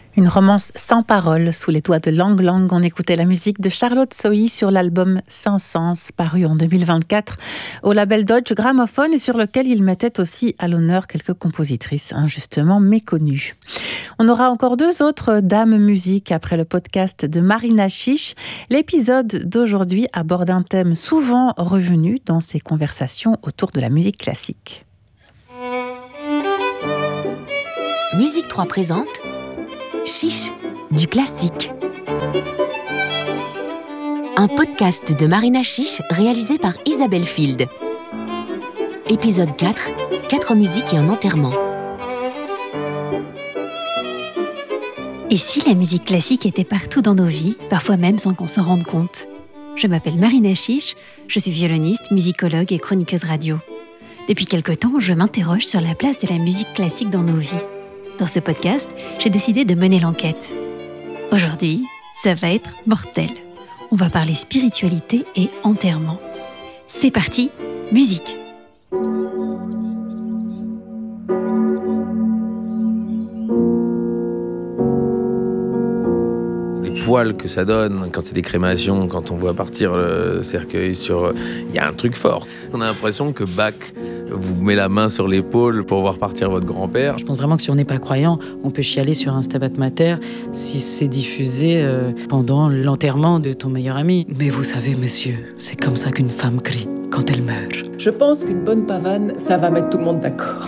Une romance sans paroles, sous les doigts de Lang Lang. On écoutait la musique de Charlotte Sohi sur l'album Saint-Saëns, paru en 2024 au label Deutsche Grammophon, et sur lequel il mettait aussi à l'honneur quelques compositrices injustement méconnues. On aura encore deux autres dames musique après le podcast de Marina Chiche. L'épisode d'aujourd'hui aborde un thème souvent revenu dans ces conversations autour de la musique classique. Musique 3 présente Chiche du classique. Un podcast de Marina Chiche réalisé par Isabelle Field. Épisode 4, 4 musiques et un enterrement. Et si la musique classique était partout dans nos vies, parfois même sans qu'on s'en rende compte? Je m'appelle Marina Chiche, je suis violoniste, musicologue et chroniqueuse radio. Depuis quelque temps, je m'interroge sur la place de la musique classique dans nos vies. Dans ce podcast, j'ai décidé de mener l'enquête. Aujourd'hui, ça va être mortel. On va parler spiritualité et enterrement. C'est parti, musique! Les poils que ça donne quand c'est des crémations, quand on voit partir le cercueil sur... Il y a un truc fort. On a l'impression que Bach vous met la main sur l'épaule pour voir partir votre grand-père. Je pense vraiment que si on n'est pas croyant, on peut chialer sur un Stabat Mater si c'est diffusé pendant l'enterrement de ton meilleur ami. Mais vous savez, monsieur, c'est comme ça qu'une femme crie quand elle meurt. Je pense qu'une bonne pavane, ça va mettre tout le monde d'accord.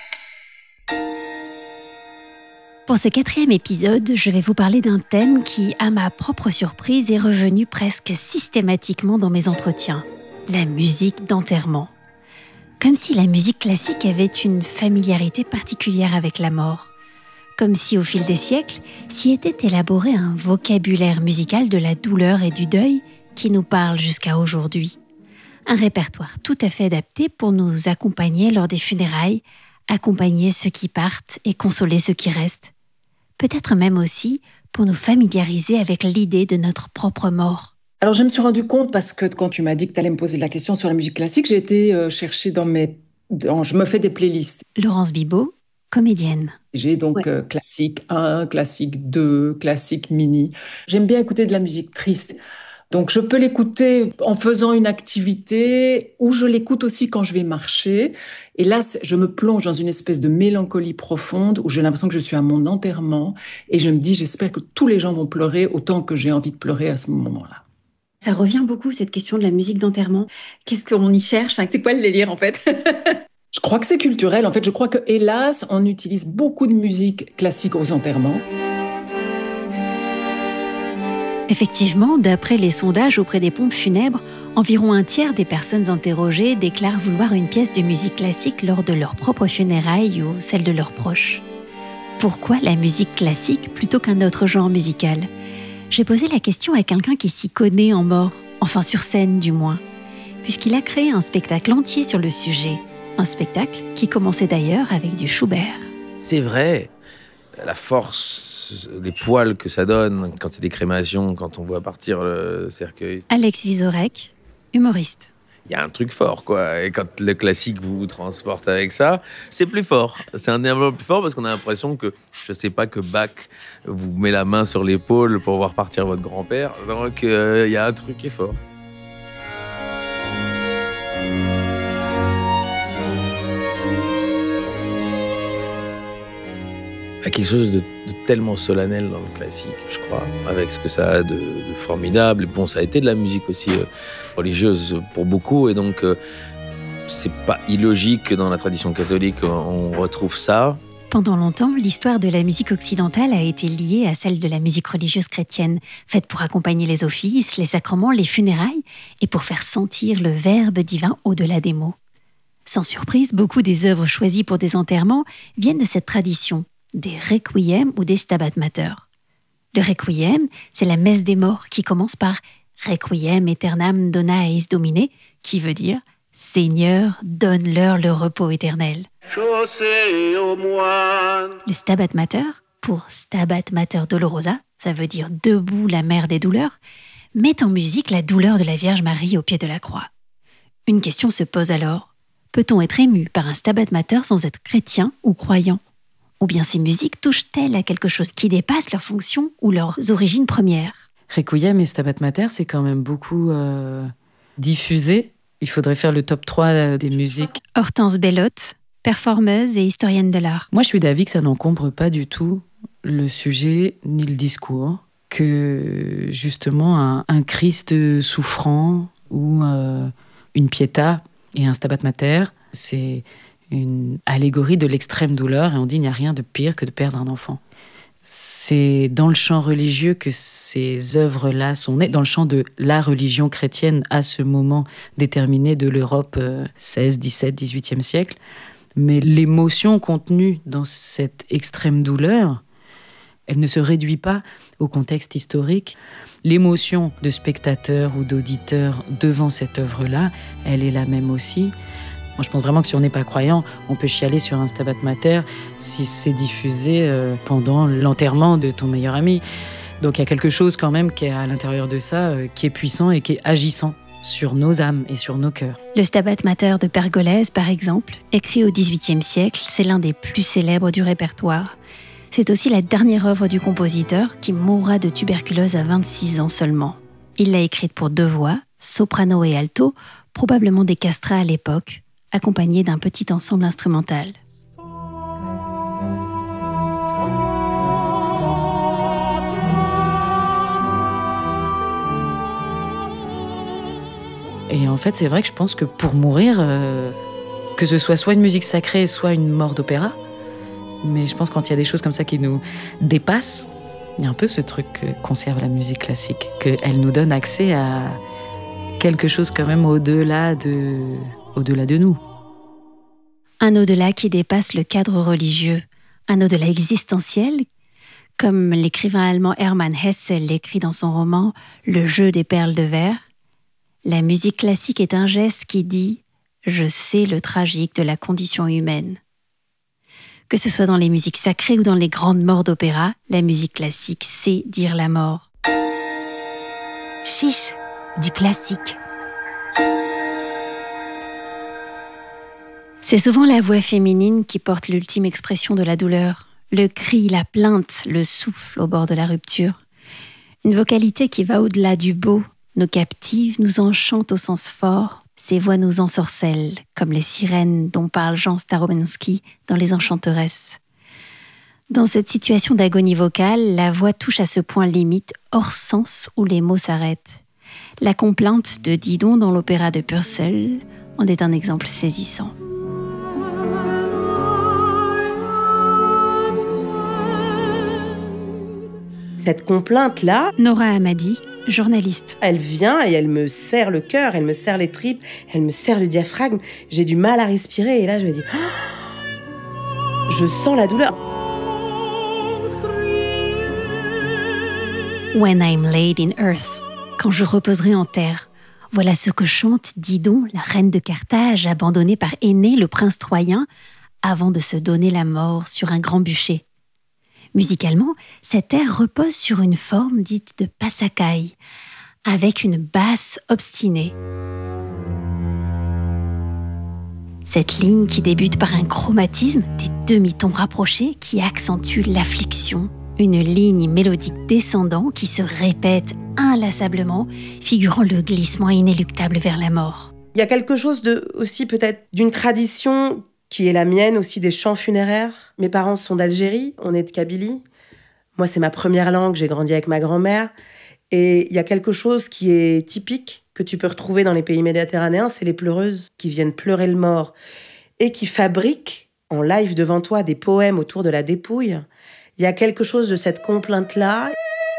Pour ce 4e épisode, je vais vous parler d'un thème qui, à ma propre surprise, est revenu presque systématiquement dans mes entretiens. La musique d'enterrement. Comme si la musique classique avait une familiarité particulière avec la mort. Comme si, au fil des siècles, s'y était élaboré un vocabulaire musical de la douleur et du deuil qui nous parle jusqu'à aujourd'hui. Un répertoire tout à fait adapté pour nous accompagner lors des funérailles, accompagner ceux qui partent et consoler ceux qui restent. Peut-être même aussi pour nous familiariser avec l'idée de notre propre mort. Alors, je me suis rendu compte, parce que quand tu m'as dit que tu allais me poser la question sur la musique classique, j'ai été chercher je me fais des playlists. Laurence Bibot, comédienne. J'ai donc classique 1, classique 2, classique mini. J'aime bien écouter de la musique triste. Donc, je peux l'écouter en faisant une activité ou je l'écoute aussi quand je vais marcher. Et là, je me plonge dans une espèce de mélancolie profonde où j'ai l'impression que je suis à mon enterrement et je me dis, j'espère que tous les gens vont pleurer autant que j'ai envie de pleurer à ce moment-là. Ça revient beaucoup, cette question de la musique d'enterrement. Qu'est-ce qu'on y cherche ? C'est quoi le délire, en fait ? Je crois que c'est culturel. En fait, je crois que, hélas, on utilise beaucoup de musique classique aux enterrements. Effectivement, d'après les sondages auprès des pompes funèbres, environ un tiers des personnes interrogées déclarent vouloir une pièce de musique classique lors de leurs propres funérailles ou celles de leurs proches. Pourquoi la musique classique plutôt qu'un autre genre musical ? J'ai posé la question à quelqu'un qui s'y connaît en mort, enfin sur scène du moins, puisqu'il a créé un spectacle entier sur le sujet. Un spectacle qui commençait d'ailleurs avec du Schubert. C'est vrai, la force, les poils que ça donne quand c'est des crémations, quand on voit partir le cercueil. Alex Vizorek, humoriste. Il y a un truc fort, quoi. Et quand le classique vous transporte avec ça, c'est plus fort. C'est un élément plus fort parce qu'on a l'impression que, je sais pas, que Bach vous met la main sur l'épaule pour voir partir votre grand-père. Donc, il y a un truc qui est fort. Il y a quelque chose de tellement solennel dans le classique, je crois, avec ce que ça a de formidable. Et bon, ça a été de la musique aussi religieuse pour beaucoup, et donc c'est pas illogique que dans la tradition catholique on retrouve ça. Pendant longtemps, l'histoire de la musique occidentale a été liée à celle de la musique religieuse chrétienne, faite pour accompagner les offices, les sacrements, les funérailles, et pour faire sentir le verbe divin au-delà des mots. Sans surprise, beaucoup des œuvres choisies pour des enterrements viennent de cette tradition, des requiem ou des Stabat Mater. Le requiem, c'est la messe des morts qui commence par Requiem aeternam dona eis Domine, qui veut dire « Seigneur, donne-leur le repos éternel ». Le Stabat Mater, pour Stabat Mater Dolorosa, ça veut dire « Debout la mère des douleurs », met en musique la douleur de la Vierge Marie au pied de la croix. Une question se pose alors. Peut-on être ému par un Stabat Mater sans être chrétien ou croyant ? Ou bien ces musiques touchent-elles à quelque chose qui dépasse leur fonction ou leurs origines premières? Requiem et Stabat Mater, c'est quand même beaucoup diffusé. Il faudrait faire le top 3 des musiques. Hortense Bellotte, performeuse et historienne de l'art. Moi, je suis d'avis que ça n'encombre pas du tout le sujet ni le discours, que justement un Christ souffrant ou une Pietà et un Stabat Mater, c'est une allégorie de l'extrême douleur et on dit qu'il n'y a rien de pire que de perdre un enfant. C'est dans le champ religieux que ces œuvres-là sont nées, dans le champ de la religion chrétienne à ce moment déterminé de l'Europe 16, 17, 18e siècle. Mais l'émotion contenue dans cette extrême douleur, elle ne se réduit pas au contexte historique. L'émotion de spectateur ou d'auditeur devant cette œuvre-là, elle est la même aussi. Moi, je pense vraiment que si on n'est pas croyant, on peut chialer sur un Stabat Mater si c'est diffusé pendant l'enterrement de ton meilleur ami. Donc il y a quelque chose quand même qui est à l'intérieur de ça, qui est puissant et qui est agissant sur nos âmes et sur nos cœurs. Le Stabat Mater de Pergolèse, par exemple, écrit au XVIIIe siècle, c'est l'un des plus célèbres du répertoire. C'est aussi la dernière œuvre du compositeur qui mourra de tuberculose à 26 ans seulement. Il l'a écrite pour 2 voix, soprano et alto, probablement des castrats à l'époque, accompagné d'un petit ensemble instrumental. Et en fait, c'est vrai que je pense que pour mourir, que ce soit une musique sacrée, soit une mort d'opéra, mais je pense que quand il y a des choses comme ça qui nous dépassent, il y a un peu ce truc que conserve la musique classique, qu'elle nous donne accès à quelque chose quand même au-delà de nous. Un au-delà qui dépasse le cadre religieux, un au-delà existentiel, comme l'écrivain allemand Hermann Hesse l'écrit dans son roman « Le jeu des perles de verre ». La musique classique est un geste qui dit « Je sais le tragique de la condition humaine ». Que ce soit dans les musiques sacrées ou dans les grandes morts d'opéra, la musique classique sait dire la mort. Chiche, du classique. C'est souvent la voix féminine qui porte l'ultime expression de la douleur, le cri, la plainte, le souffle au bord de la rupture. Une vocalité qui va au-delà du beau, nous captive, nous enchante au sens fort. Ces voix nous ensorcellent, comme les sirènes dont parle Jean Starobinski dans Les Enchanteresses. Dans cette situation d'agonie vocale, la voix touche à ce point limite, hors sens, où les mots s'arrêtent. La complainte de Didon dans l'opéra de Purcell en est un exemple saisissant. Cette complainte-là, Nora Hamadi, journaliste. elle vient et elle me serre le cœur, elle me serre les tripes, elle me serre le diaphragme. J'ai du mal à respirer et là je me dis, je sens la douleur. When I'm laid in earth, quand je reposerai en terre. Voilà ce que chante Didon, la reine de Carthage, abandonnée par Énée, le prince troyen, avant de se donner la mort sur un grand bûcher. Musicalement, cet air repose sur une forme dite de passacaille, avec une basse obstinée. Cette ligne qui débute par un chromatisme, des demi-tons rapprochés qui accentuent l'affliction. Une ligne mélodique descendant qui se répète inlassablement, figurant le glissement inéluctable vers la mort. Il y a quelque chose aussi peut-être d'une tradition qui est la mienne, aussi des chants funéraires. Mes parents sont d'Algérie, on est de Kabylie. Moi, c'est ma première langue, j'ai grandi avec ma grand-mère. Et il y a quelque chose qui est typique, que tu peux retrouver dans les pays méditerranéens, c'est les pleureuses qui viennent pleurer le mort et qui fabriquent en live devant toi des poèmes autour de la dépouille. Il y a quelque chose de cette complainte-là.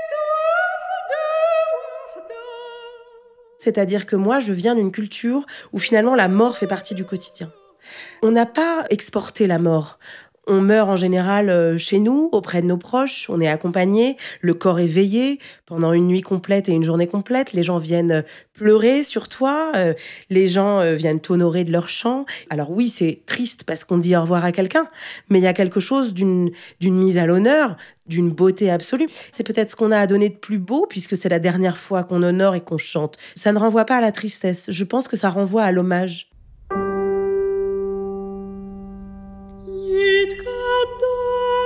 C'est-à-dire que moi, je viens d'une culture où finalement la mort fait partie du quotidien. On n'a pas exporté la mort. On meurt en général chez nous, auprès de nos proches, on est accompagné, le corps est veillé pendant une nuit complète et une journée complète. Les gens viennent pleurer sur toi, les gens viennent t'honorer de leur chant. Alors oui, c'est triste parce qu'on dit au revoir à quelqu'un, mais il y a quelque chose d'une mise à l'honneur, d'une beauté absolue. C'est peut-être ce qu'on a à donner de plus beau, puisque c'est la dernière fois qu'on honore et qu'on chante. Ça ne renvoie pas à la tristesse, je pense que ça renvoie à l'hommage. It got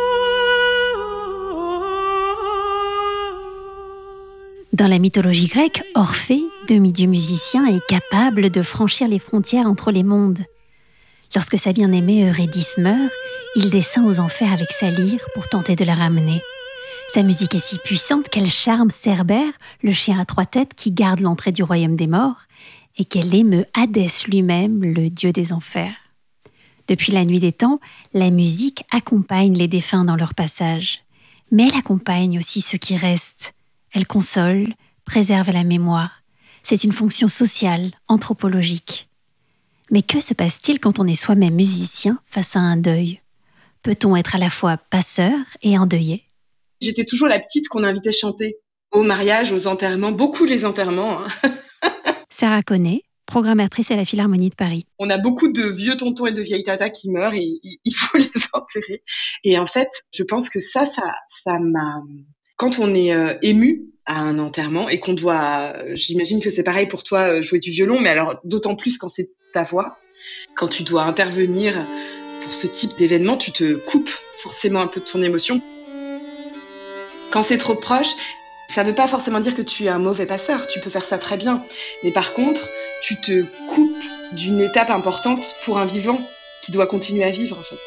Dans la mythologie grecque, Orphée, demi-dieu musicien, est capable de franchir les frontières entre les mondes. Lorsque sa bien-aimée Eurydice meurt, il descend aux enfers avec sa lyre pour tenter de la ramener. Sa musique est si puissante qu'elle charme Cerbère, le chien à 3 têtes qui garde l'entrée du royaume des morts, et qu'elle émeut Hadès lui-même, le dieu des enfers. Depuis la nuit des temps, la musique accompagne les défunts dans leur passage. Mais elle accompagne aussi ceux qui restent. Elle console, préserve la mémoire. C'est une fonction sociale, anthropologique. Mais que se passe-t-il quand on est soi-même musicien face à un deuil ? Peut-on être à la fois passeur et endeuillé ? J'étais toujours la petite qu'on invitait chanter aux mariages, aux enterrements, beaucoup les enterrements. Sarah Connet, programmatrice à la Philharmonie de Paris. On a beaucoup de vieux tontons et de vieilles tatas qui meurent et il faut les enterrer. Et en fait, je pense que ça m'a... Quand on est ému à un enterrement et qu'on doit, j'imagine que c'est pareil pour toi, jouer du violon, mais alors d'autant plus quand c'est ta voix, quand tu dois intervenir pour ce type d'événement, tu te coupes forcément un peu de ton émotion. Quand c'est trop proche, ça ne veut pas forcément dire que tu es un mauvais passeur, tu peux faire ça très bien. Mais par contre, tu te coupes d'une étape importante pour un vivant qui doit continuer à vivre en fait.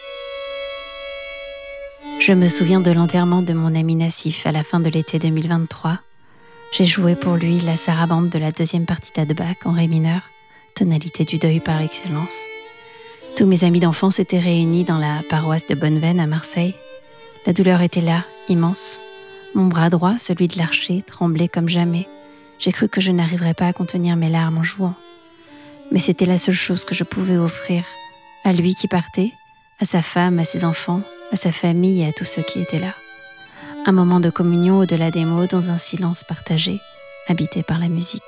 Je me souviens de l'enterrement de mon ami Nassif à la fin de l'été 2023. J'ai joué pour lui la sarabande de la 2e partita de Bach en ré mineur, tonalité du deuil par excellence. Tous mes amis d'enfance étaient réunis dans la paroisse de Bonneveine à Marseille. La douleur était là, immense. Mon bras droit, celui de l'archer, tremblait comme jamais. J'ai cru que je n'arriverais pas à contenir mes larmes en jouant. Mais c'était la seule chose que je pouvais offrir, à lui qui partait, à sa femme, à ses enfants, à sa famille et à tous ceux qui étaient là. Un moment de communion au-delà des mots, dans un silence partagé, habité par la musique.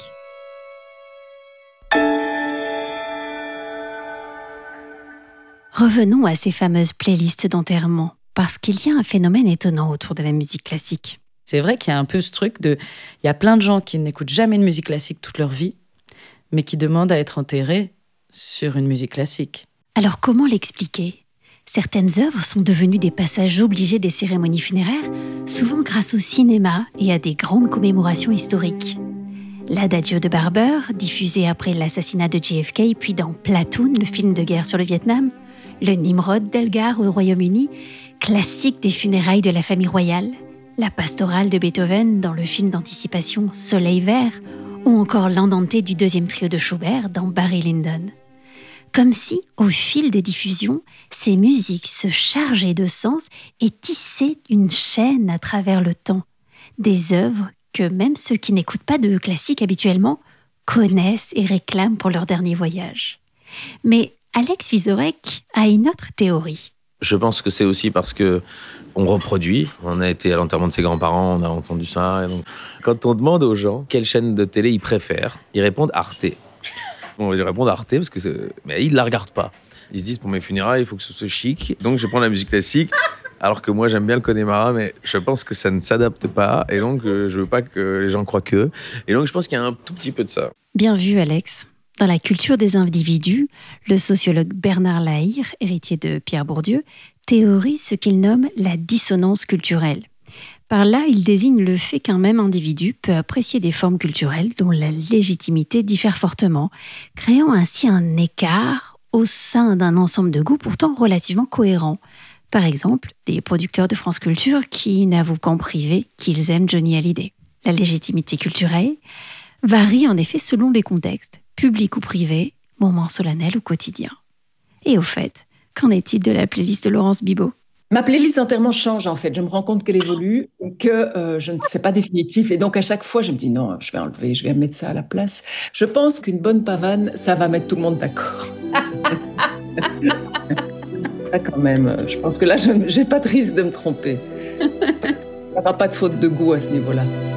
Revenons à ces fameuses playlists d'enterrement, parce qu'il y a un phénomène étonnant autour de la musique classique. C'est vrai qu'il y a un peu ce truc de... Il y a plein de gens qui n'écoutent jamais de musique classique toute leur vie, mais qui demandent à être enterrés sur une musique classique. Alors comment l'expliquer ? Certaines œuvres sont devenues des passages obligés des cérémonies funéraires, souvent grâce au cinéma et à des grandes commémorations historiques. L'Adagio de Barber, diffusé après l'assassinat de JFK, puis dans Platoon, le film de guerre sur le Vietnam, le Nimrod d'Elgar au Royaume-Uni, classique des funérailles de la famille royale, la pastorale de Beethoven dans le film d'anticipation Soleil vert, ou encore l'Andante du 2e trio de Schubert dans Barry Lyndon. Comme si, au fil des diffusions, ces musiques se chargeaient de sens et tissaient une chaîne à travers le temps. Des œuvres que même ceux qui n'écoutent pas de classique habituellement connaissent et réclament pour leur dernier voyage. Mais Alex Vizorek a une autre théorie. Je pense que c'est aussi parce que on reproduit. On a été à l'enterrement de ses grands-parents, on a entendu ça. Et donc, quand on demande aux gens quelle chaîne de télé ils préfèrent, ils répondent Arte. On va lui répondre Arte parce que mais ils la regardent pas. Ils se disent pour mes funérailles, il faut que ce soit chic. Donc je prends la musique classique. Alors que moi j'aime bien le Connemara, mais je pense que ça ne s'adapte pas. Et donc je veux pas que les gens croient que. Et donc je pense qu'il y a un tout petit peu de ça. Bien vu, Alex. Dans la culture des individus, le sociologue Bernard Lahire, héritier de Pierre Bourdieu, théorise ce qu'il nomme la dissonance culturelle. Par là, il désigne le fait qu'un même individu peut apprécier des formes culturelles dont la légitimité diffère fortement, créant ainsi un écart au sein d'un ensemble de goûts pourtant relativement cohérents. Par exemple, des producteurs de France Culture qui n'avouent qu'en privé qu'ils aiment Johnny Hallyday. La légitimité culturelle varie en effet selon les contextes, public ou privé, moment solennel ou quotidien. Et au fait, qu'en est-il de la playlist de Laurence Bibot ? Ma playlist d'enterrement change en fait. Je me rends compte qu'elle évolue et que je ne sais pas définitif. Et donc à chaque fois, je me dis non, je vais enlever, je vais mettre ça à la place. Je pense qu'une bonne pavane, ça va mettre tout le monde d'accord. Ça quand même, je pense que là, je n'ai pas de risque de me tromper. Il n'y aura pas de faute de goût à ce niveau-là.